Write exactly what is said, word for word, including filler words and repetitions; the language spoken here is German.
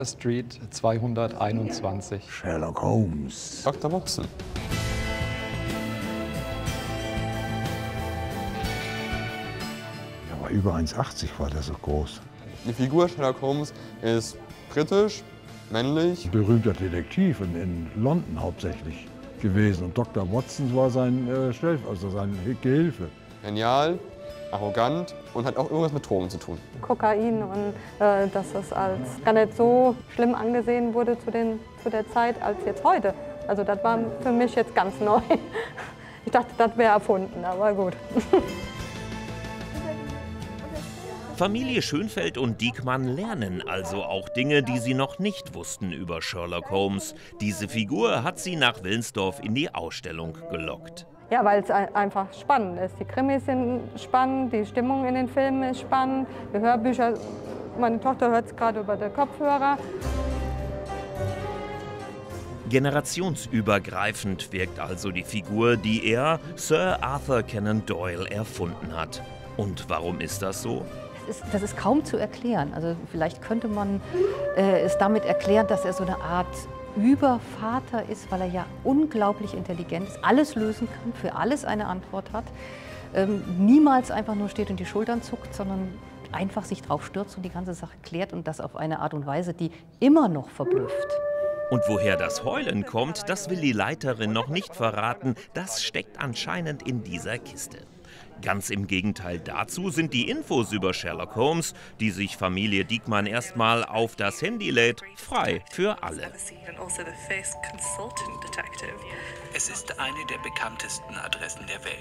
Street zweihunderteinundzwanzig. Sherlock Holmes. Doktor Watson. Ja, aber über eins achtzig war der so groß. Die Figur Sherlock Holmes ist britisch, männlich. Ein berühmter Detektiv in, in London hauptsächlich gewesen. Und Doktor Watson war sein äh, Stellv also sein Gehilfe. Genial, arrogant und hat auch irgendwas mit Drogen zu tun. Kokain und äh, dass das als gar nicht so schlimm angesehen wurde zu, den, zu der Zeit als jetzt heute. Also das war für mich jetzt ganz neu. Ich dachte, das wäre erfunden, aber gut. Familie Schönfeld und Diekmann lernen also auch Dinge, die sie noch nicht wussten über Sherlock Holmes. Diese Figur hat sie nach Wilnsdorf in die Ausstellung gelockt. Ja, weil es einfach spannend ist. Die Krimis sind spannend, die Stimmung in den Filmen ist spannend, die Hörbücher, meine Tochter hört es gerade über den Kopfhörer. Generationsübergreifend wirkt also die Figur, die er, Sir Arthur Conan Doyle, erfunden hat. Und warum ist das so? Das ist, das ist kaum zu erklären. Also vielleicht könnte man äh, es damit erklären, dass er so eine Art Übervater ist, weil er ja unglaublich intelligent ist, alles lösen kann, für alles eine Antwort hat, ähm, niemals einfach nur steht und die Schultern zuckt, sondern einfach sich drauf stürzt und die ganze Sache klärt und das auf eine Art und Weise, die immer noch verblüfft. Und woher das Heulen kommt, das will die Leiterin noch nicht verraten, das steckt anscheinend in dieser Kiste. Ganz im Gegenteil dazu sind die Infos über Sherlock Holmes, die sich Familie Diekmann erstmal auf das Handy lädt, frei für alle. Es ist eine der bekanntesten Adressen der Welt.